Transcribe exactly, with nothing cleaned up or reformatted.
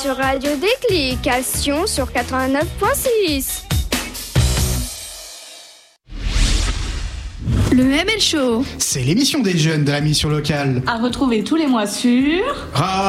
sur Radio Déclic à Sion sur quatre-vingt-neuf virgule six. Le M L Show. C'est l'émission des jeunes de la mission locale. À retrouver tous les mois sur... Radio